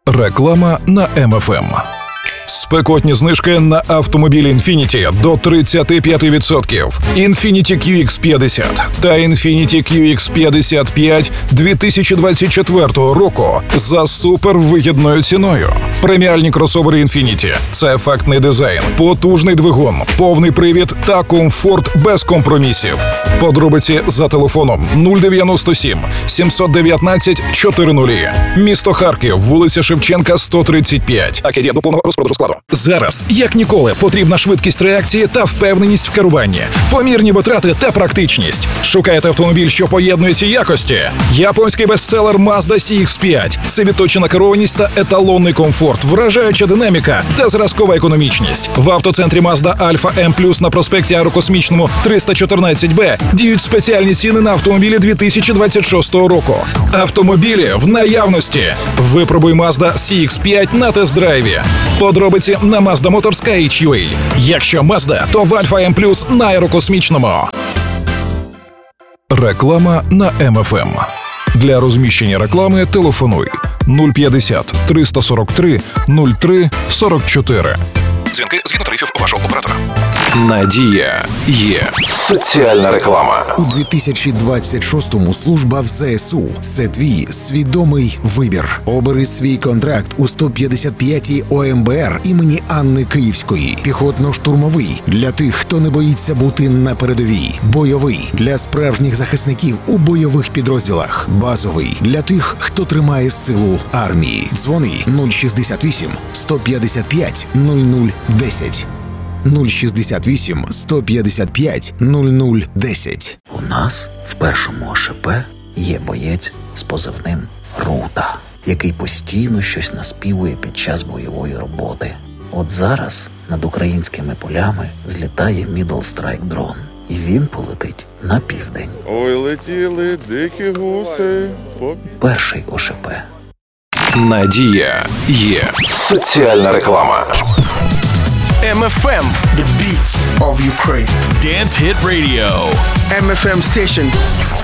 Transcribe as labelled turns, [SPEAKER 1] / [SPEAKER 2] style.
[SPEAKER 1] Реклама на МФМ. Спекотні знижки на автомобілі Infiniti до 35%. Infiniti QX50 та Infiniti QX55 2024 року за супервигідною ціною. Преміальні кросовери Infiniti – це ефектний дизайн, потужний двигун, повний привід та комфорт без компромісів. Подробиці за телефоном 097 719 400. Місто Харків, вулиця Шевченка, 135. Акція діє до повного розпродажу складу. Зараз, як ніколи, потрібна швидкість реакції та впевненість в керуванні, помірні витрати та практичність. Шукаєте автомобіль, що поєднує ці якості? Японський бестселер Mazda CX-5 – це відточена керованість та еталонний комфорт, вражаюча динаміка та зразкова економічність. В автоцентрі Mazda Alfa M+, на проспекті Аерокосмічному 314Б діють спеціальні ціни на автомобілі 2026 року. Автомобілі в наявності. Випробуй Mazda CX-5 на тест-драйві. Подробиці на Mazda Motors KHUA. Якщо Mazda, то в Alfa M+, на Аерокосмічному. Реклама на МФМ. Для розміщення реклами телефонуй 050 343 03 44. Дзвінки згідно тарифів вашого оператора. Надія є. Соціальна реклама.
[SPEAKER 2] У 2026-му служба в ЗСУ – це твій свідомий вибір. Обери свій контракт у 155-й ОМБР імені Анни Київської. Піхотно-штурмовий – для тих, хто не боїться бути на передовій. Бойовий – для справжніх захисників у бойових підрозділах. Базовий – для тих, хто тримає силу армії. Дзвони 068 155 0010. 068 155 0010.
[SPEAKER 3] У нас в першому ОШП є боєць з позивним Рута, який постійно щось наспівує під час бойової роботи. От зараз над українськими полями злітає Middle Strike дрон, і він полетить на південь.
[SPEAKER 4] Ой, летіли дикі гуси.
[SPEAKER 3] Перший ОШП.
[SPEAKER 1] Надія є. Соціальна реклама.
[SPEAKER 5] MFM,
[SPEAKER 6] The beats of Ukraine.
[SPEAKER 5] Dance Hit Radio.
[SPEAKER 6] MFM station.